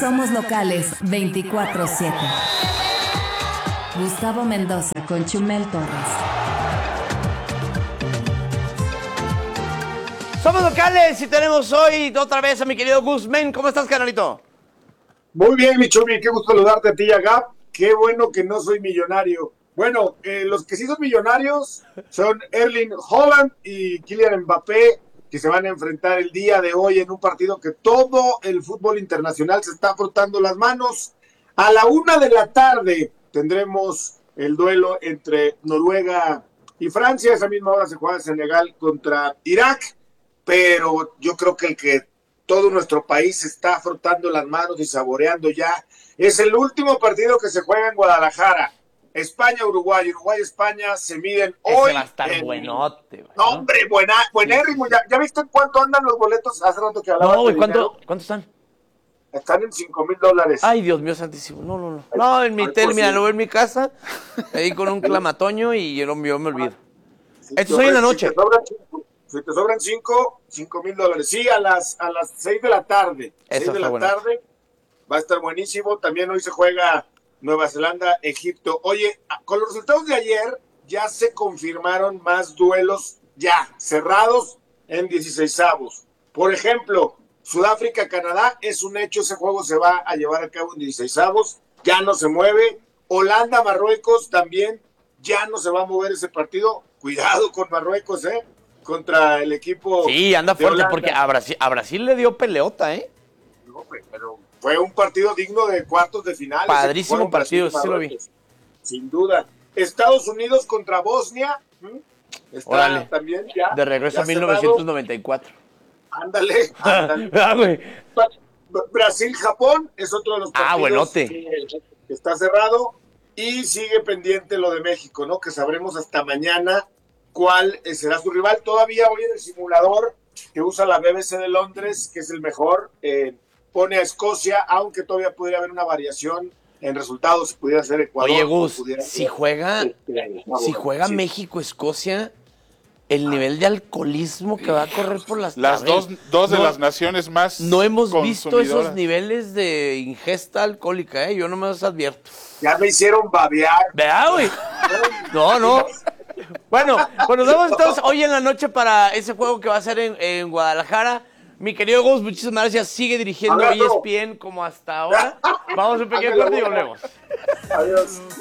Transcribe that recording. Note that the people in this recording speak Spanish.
Somos locales 24/7. Gustavo Mendoza con Chumel Torres. Somos locales y tenemos hoy otra vez a mi querido Guzmán. ¿Cómo estás, canalito? Muy bien, mi Chumi, qué gusto saludarte a ti y a Gab. Qué bueno que no soy millonario. Bueno, los que sí son millonarios son Erling Haaland y Kylian Mbappé, que se van a enfrentar el día de hoy en un partido que todo el fútbol internacional se está frotando las manos. A la 1:00 p.m. tendremos el duelo entre Noruega y Francia. A esa misma hora se juega Senegal contra Irak, pero yo creo que el que todo nuestro país está frotando las manos y saboreando ya es el último partido que se juega en Guadalajara. España-Uruguay, Uruguay-España se miden hoy. Ese va a estar buenote. No, hombre, buenérrimo. ¿Ya viste en cuánto andan los boletos? Hace rato que hablaba. No, güey, ¿cuánto están? Están en $5,000. Ay, Dios mío santísimo. No. No, en mi tele, mira, lo veo en mi casa, ahí con un clamatoño y yo me olvido. Esto es hoy en la noche. Si te sobran $5,000. Sí, a las 6 de la tarde. Eso 6 de la tarde. Va a estar buenísimo. También hoy se juega Nueva Zelanda, Egipto. Oye, con los resultados de ayer ya se confirmaron más duelos ya cerrados en 16avos. Por ejemplo, Sudáfrica-Canadá es un hecho, ese juego se va a llevar a cabo en 16avos, ya no se mueve. Holanda-Marruecos también ya no se va a mover ese partido. Cuidado con Marruecos, contra el equipo. Sí, anda fuerte Holanda. porque a Brasil le dio peleota, No, pero fue un partido digno de cuartos de final. Padrísimo partido, sí lo vi. Sin duda. Estados Unidos contra Bosnia. Está Órale. también ya. De regreso ya a 1994. Ándale. Güey. Brasil-Japón es otro de los partidos buenote. que está cerrado. Y sigue pendiente lo de México, ¿no? Que sabremos hasta mañana cuál será su rival. Todavía hoy en el simulador que usa la BBC de Londres, que es el mejor, pone a Escocia, aunque todavía podría haber una variación en resultados, si pudiera ser Ecuador. Oye, Gus, si juega sí. México-Escocia, el nivel de alcoholismo que va a correr por las dos de las naciones más no hemos visto esos consumidoras. niveles de ingesta alcohólica, yo no me los advierto. Ya me hicieron babear. ¿Verdad, güey? No. Bueno, pues nos vemos entonces hoy en la noche para ese juego que va a ser en Guadalajara. Mi querido Gus, muchísimas gracias. Sigue dirigiendo ESPN como hasta ahora. Vamos a un pequeño corte y volvemos. Adiós.